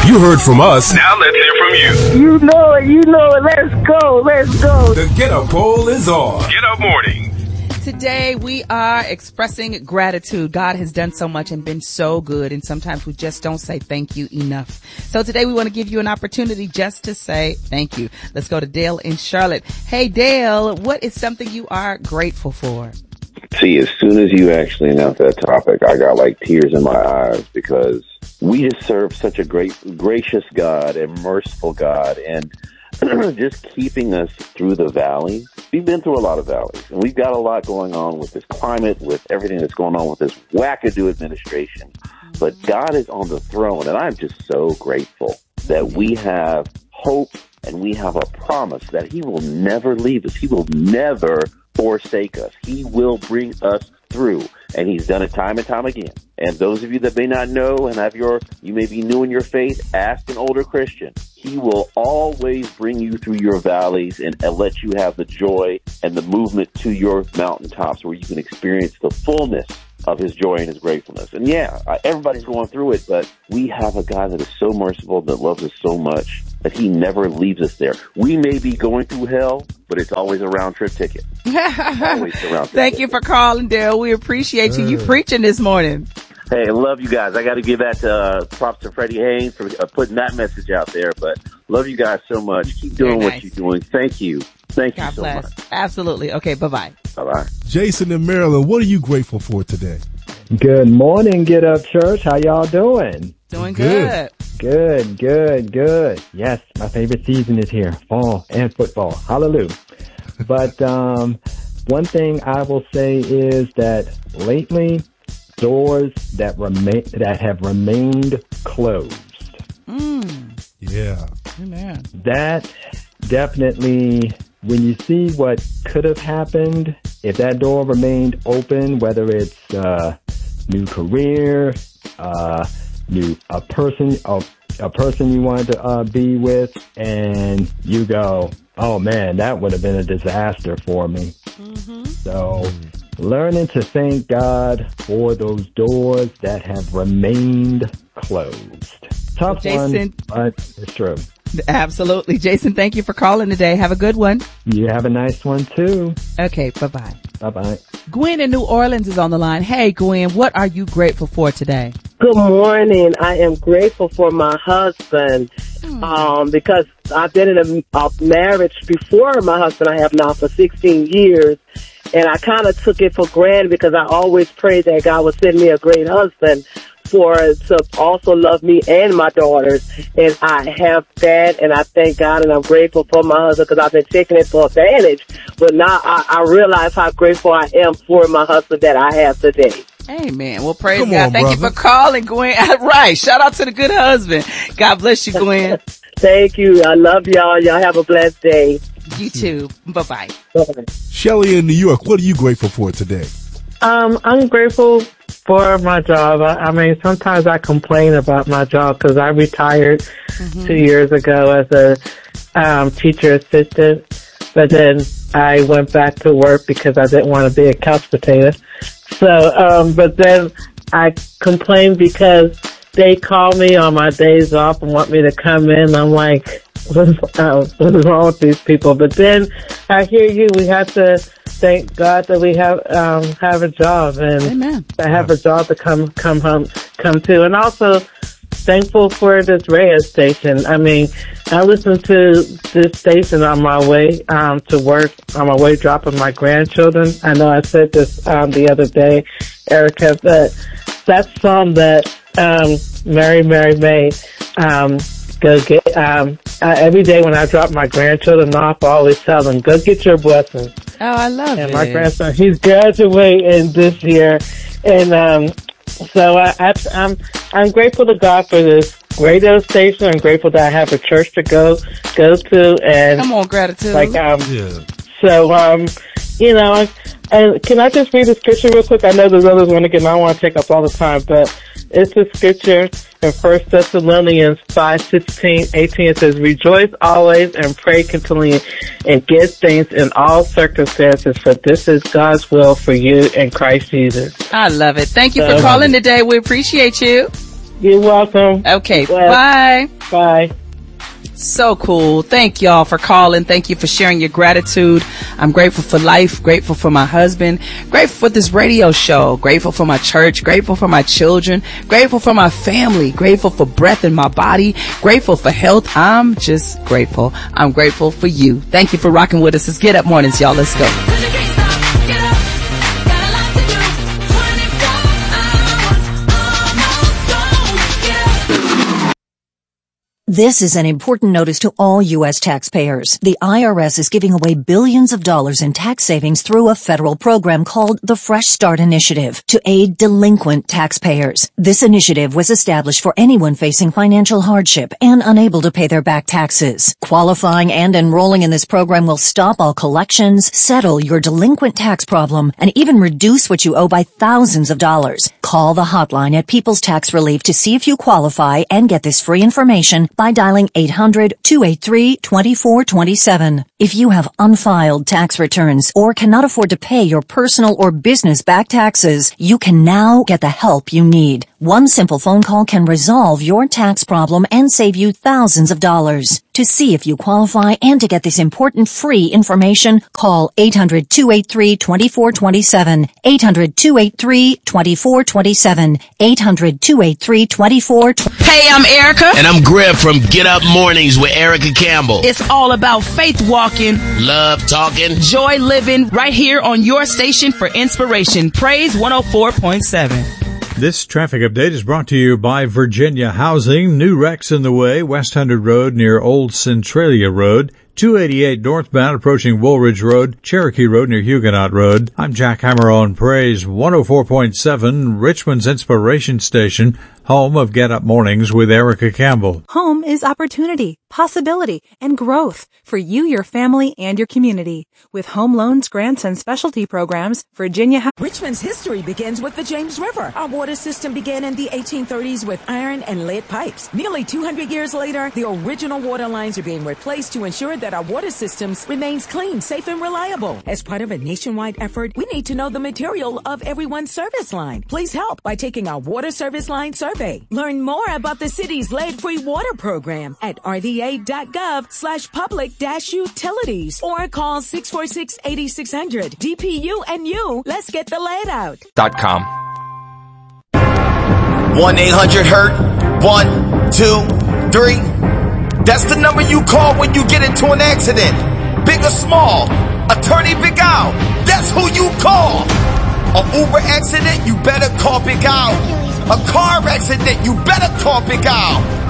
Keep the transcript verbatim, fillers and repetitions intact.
You heard from us. Now let's hear from you. You know it, you know it. Let's go, let's go. The Get Up Poll is on. Get Up Morning. Today we are expressing gratitude. God has done so much and been so good, and sometimes we just don't say thank you enough. So today we want to give you an opportunity just to say thank you. Let's go to Dale in Charlotte. Hey Dale, what is something you are grateful for? See, as soon as you actually announced that topic, I got like tears in my eyes because we just serve such a great, gracious God and merciful God, and just keeping us through the valleys. We've been through a lot of valleys, and we've got a lot going on with this climate, with everything that's going on with this wackadoo administration. But God is on the throne, and I'm just so grateful that we have hope and we have a promise that He will never leave us. He will never forsake us. He will bring us through, and He's done it time and time again. And those of you that may not know and have your, you may be new in your faith, ask an older Christian. He will always bring you through your valleys and, and let you have the joy and the movement to your mountaintops where you can experience the fullness of His joy and His gratefulness. And yeah, everybody's going through it, but we have a God that is so merciful, that loves us so much, that He never leaves us there. We may be going through hell, but it's always a round trip ticket. Always a round trip Thank ticket. you for calling, Dale. We appreciate you. You preaching this morning. Hey, I love you guys. I got to give that to, uh, props to Freddie Haynes for uh, putting that message out there. But love you guys so much. Keep doing Very what nice. you're doing. Thank you. Thank God you so bless. much. Absolutely. Okay, bye-bye. Bye-bye. Jason in Maryland, what are you grateful for today? Good morning, Get Up Church. How y'all doing? Doing Good. good. Good, good, good. Yes, my favorite season is here, fall and football. Hallelujah. But um, one thing I will say is that lately, doors that remain that have remained closed. Mm. Yeah. Amen. That definitely, when you see what could have happened, if that door remained open, whether it's uh, new career, uh, new a person, a, a person you wanted to uh, be with, and you go, oh man, that would have been a disaster for me. Mm-hmm. So, learning to thank God for those doors that have remained closed. Tough Jason, one, but it's true. Absolutely. Jason, thank you for calling today. Have a good one. You have a nice one too. Okay, bye-bye. Bye-bye. Gwen in New Orleans is on the line. Hey, Gwen, what are you grateful for today? Good morning. I am grateful for my husband um, because I've been in a, a marriage before my husband. I have now for sixteen years, and I kind of took it for granted because I always prayed that God would send me a great husband for to also love me and my daughters, and I have that, and I thank God, and I'm grateful for my husband because I've been taking it for advantage, but now I, I realize how grateful I am for my husband that I have today. Amen. Well, praise Come God. on, Thank brother. you for calling, Gwen. Right. Shout out to the good husband. God bless you, Gwen. Thank you. I love y'all. Y'all have a blessed day. You too. Bye-bye. Bye. Shelly in New York, what are you grateful for today? Um, I'm grateful for my job. I, I mean, sometimes I complain about my job because I retired mm-hmm. two years ago as a um, teacher assistant, but then I went back to work because I didn't want to be a couch potato. So, um, but then I complained because they call me on my days off and want me to come in. I'm like, what is, uh, what is wrong with these people? But then I hear you. We have to thank God that we have um, have a job and Amen. I have a job to come come home come to, and also thankful for this radio station. I mean, I listen to this station on my way um, to work, on my way dropping my grandchildren. I know I said this um, the other day, Erica, but that song that um, Mary Mary made. Um, Go get, um, uh, every day when I drop my grandchildren off, I always tell them, go get your blessings. Oh, I love and it. And my grandson, he's graduating this year. And, um, so I, I, I'm, I'm grateful to God for this radio station. I'm grateful that I have a church to go, go to. And come on, gratitude. Like, um, yeah. so, um, you know, and can I just read the scripture real quick? I know there's others want to get, and I don't want to take up all the time, but it's a scripture in First Thessalonians five, sixteen, eighteen. It says, rejoice always and pray continually and give thanks in all circumstances, for this is God's will for you in Christ Jesus. I love it. Thank you So, for calling today. We appreciate you. You're welcome. Okay, Well, bye. Bye. So cool. Thank y'all for calling. Thank you for sharing your gratitude. I'm grateful for life, grateful for my husband, grateful for this radio show, grateful for my church, grateful for my children, grateful for my family, grateful for breath in my body, grateful for health. I'm just grateful. I'm grateful for you. Thank you for rocking with us. It's Get Up Mornings, y'all. Let's go. This is an important notice to all U S taxpayers. The I R S is giving away billions of dollars in tax savings through a federal program called the Fresh Start Initiative to aid delinquent taxpayers. This initiative was established for anyone facing financial hardship and unable to pay their back taxes. Qualifying and enrolling in this program will stop all collections, settle your delinquent tax problem, and even reduce what you owe by thousands of dollars. Call the hotline at People's Tax Relief to see if you qualify and get this free information by dialing eight hundred, two eight three, two four two seven. If you have unfiled tax returns or cannot afford to pay your personal or business back taxes, you can now get the help you need. One simple phone call can resolve your tax problem and save you thousands of dollars. To see if you qualify and to get this important free information, call eight hundred, two eight three, two four two seven, eight hundred, two eight three, two four two seven, eight hundred, two eight three, two four two seven. Hey, I'm Erica. And I'm Greg from Get Up Mornings with Erica Campbell. It's all about faith walking, love talking, joy living, right here on your station for inspiration. Praise one oh four point seven. This traffic update is brought to you by Virginia Housing. New wrecks in the way, West one hundred Road near Old Centralia Road, two eighty-eight northbound approaching Woolridge Road, Cherokee Road near Huguenot Road. I'm Jack Hammer on Praise one oh four point seven, Richmond's Inspiration Station, home of Get Up Mornings with Erica Campbell. Home is opportunity, possibility, and growth for you, your family, and your community. With home loans, grants, and specialty programs, Virginia ha- Richmond's history begins with the James River. Our water system began in the eighteen thirties with iron and lead pipes. Nearly two hundred years later, the original water lines are being replaced to ensure that our water systems remains clean, safe, and reliable. As part of a nationwide effort, we need to know the material of everyone's service line. Please help by taking our water service line survey. Learn more about the city's lead-free water program at r v a dot gov slash public dash utilities or call six four six, eight six zero zero. D P U and you, let's get the lead out. Dot com. one eight hundred hurt, one, two, three. That's the number you call when you get into an accident. Big or small, Attorney Big Al, that's who you call. A Uber accident, you better call Big Al. A car accident, you better call Big Al.